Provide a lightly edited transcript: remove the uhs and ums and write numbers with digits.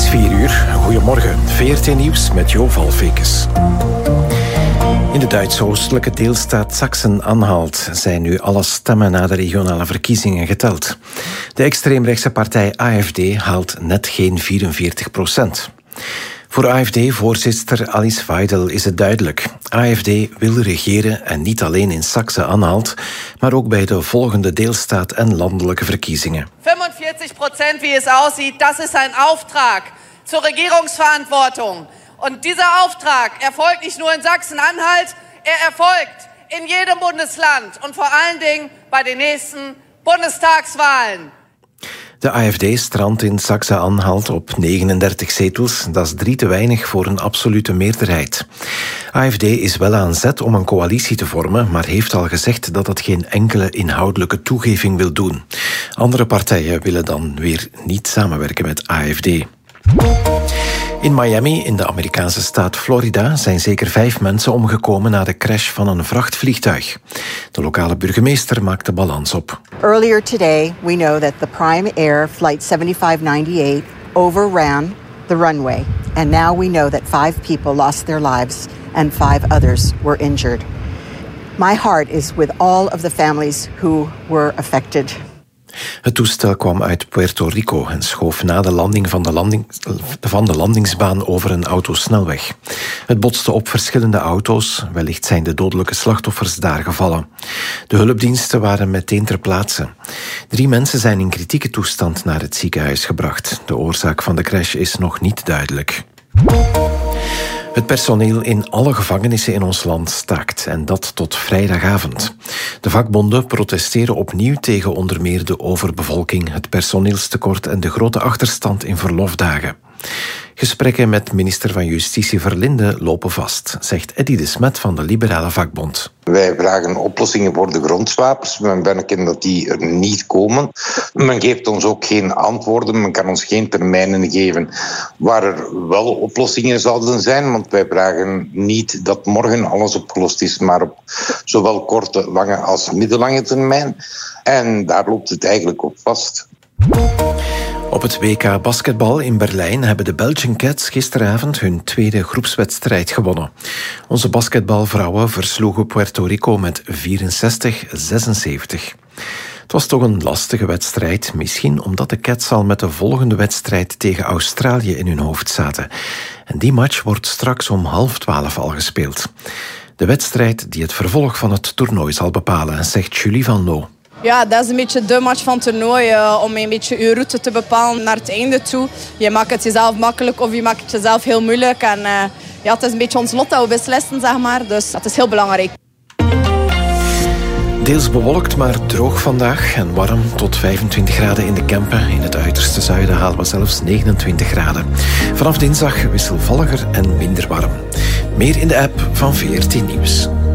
4:00. Goedemorgen. VRT Nieuws met Jo Valfekes. In de Duitse oostelijke deelstaat Sachsen-Anhalt zijn nu alle stemmen na de regionale verkiezingen geteld. De extreemrechtse partij AfD haalt net geen 44%. Voor AfD-voorzitter Alice Weidel is het duidelijk. AfD wil regeren en niet alleen in Sachsen-Anhalt, maar ook bij de volgende deelstaat en landelijke verkiezingen. 45%, wie es aussieht, das ist ein Auftrag zur Regierungsverantwortung. Und dieser Auftrag erfolgt nicht nur in Sachsen-Anhalt, er erfolgt in jedem Bundesland und vor allen Dingen bei den nächsten Bundestagswahlen. De AfD strandt in Sachsen-Anhalt op 39 zetels. Dat is 3 te weinig voor een absolute meerderheid. AfD is wel aan zet om een coalitie te vormen, maar heeft al gezegd dat het geen enkele inhoudelijke toegeving wil doen. Andere partijen willen dan weer niet samenwerken met AfD. In Miami, in de Amerikaanse staat Florida, zijn zeker 5 mensen omgekomen na de crash van een vrachtvliegtuig. De lokale burgemeester maakt de balans op. Earlier today, we know that the Prime Air Flight 7598 overran the runway. And now we know that 5 people lost their lives and 5 others were injured. My heart is with all of the families who were affected. Het toestel kwam uit Puerto Rico en schoof na de landing van de landingsbaan over een autosnelweg. Het botste op verschillende auto's. Wellicht zijn de dodelijke slachtoffers daar gevallen. De hulpdiensten waren meteen ter plaatse. 3 mensen zijn in kritieke toestand naar het ziekenhuis gebracht. De oorzaak van de crash is nog niet duidelijk. Het personeel in alle gevangenissen in ons land staakt, en dat tot vrijdagavond. De vakbonden protesteren opnieuw tegen onder meer de overbevolking, het personeelstekort en de grote achterstand in verlofdagen. Gesprekken met minister van Justitie Verlinde lopen vast, zegt Eddy de Smet van de Liberale Vakbond. Wij vragen oplossingen voor de grondswapers. Men merken dat die er niet komen. Men geeft ons ook geen antwoorden. Men kan ons geen termijnen geven waar er wel oplossingen zouden zijn. Want wij vragen niet dat morgen alles opgelost is, maar op zowel korte, lange als middellange termijn. En daar loopt het eigenlijk op vast. Op het WK basketbal in Berlijn hebben de Belgian Cats gisteravond hun tweede groepswedstrijd gewonnen. Onze basketbalvrouwen versloegen Puerto Rico met 64-76. Het was toch een lastige wedstrijd, misschien omdat de Cats al met de volgende wedstrijd tegen Australië in hun hoofd zaten. En die match wordt straks om 11:30 al gespeeld. De wedstrijd die het vervolg van het toernooi zal bepalen, zegt Julie van Loo. Ja, dat is een beetje de match van het toernooi, om een beetje je route te bepalen naar het einde toe. Je maakt het jezelf makkelijk of je maakt het jezelf heel moeilijk. En ja, het is een beetje ons lot dat we beslissen, zeg maar. Dus dat is heel belangrijk. Deels bewolkt, maar droog vandaag en warm tot 25 graden in de Kempen. In het uiterste zuiden halen we zelfs 29 graden. Vanaf dinsdag wisselvalliger en minder warm. Meer in de app van VRT Nieuws.